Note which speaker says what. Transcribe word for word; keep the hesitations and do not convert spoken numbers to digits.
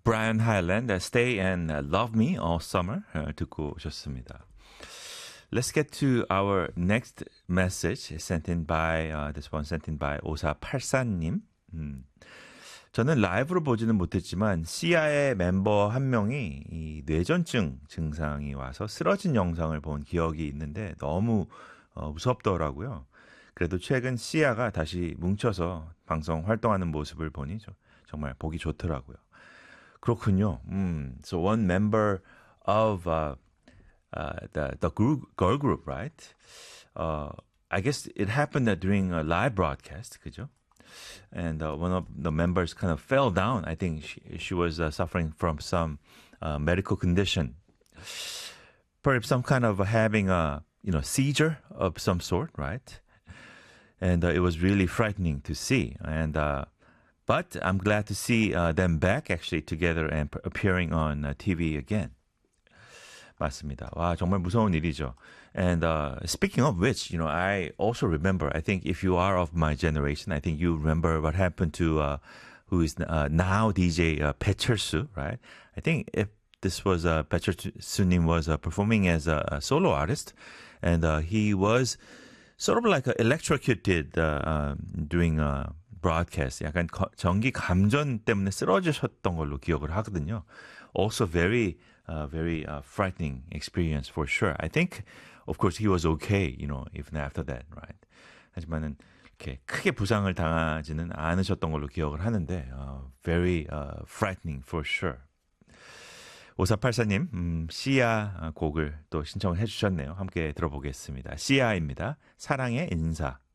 Speaker 1: Brian Hyland, uh, Stay and uh, Love Me All Summer uh, 듣고 오셨습니다. Let's get to our next message sent in by, uh, this one sent in by 오사팔사님. 음. 저는 라이브로 보지는 못했지만 시아의 멤버 한 명이 이 뇌전증 증상이 와서 쓰러진 영상을 본 기억이 있는데 너무 어, 무섭더라고요. 그래도 최근 시아가 다시 뭉쳐서 방송 활동하는 모습을 보니 저, 정말 보기 좋더라고요. 그렇군요. 음, so one member of uh, uh, the the group, girl group, right? Uh, I guess it happened during a live broadcast, 그죠? And uh, one of the members kind of fell down. I think she, she was uh, suffering from some uh, medical condition, perhaps some kind of having a you know seizure of some sort, right? And uh, it was really frightening to see. And uh, but I'm glad to see uh, them back actually together and p- appearing on uh, T V again. 맞습니다. 와, 정말 무서운 일이죠. And uh, speaking of which, you know, I also remember, I think if you are of my generation, I think you remember what happened to uh, who is uh, now D J uh, 배철수, right? I think if this was uh, 배철수님 was uh, performing as a, a solo artist, and uh, he was sort of like uh, electrocuted uh, um, doing a broadcast. 약간 거, 전기 감전 때문에 쓰러지셨던 걸로 기억을 하거든요. Also very Uh, very uh, frightening experience for sure. I think, of course, he was okay, you know, even after that, right? 하지만은 이렇게 크게 부상을 당하지는 않으셨던 걸로 기억을 하는데, uh, very uh, frightening for sure. 오사팔사님, 음, 시아 곡을 또 신청을 해주셨네요. 함께 들어보겠습니다. 시아입니다. 사랑의 인사.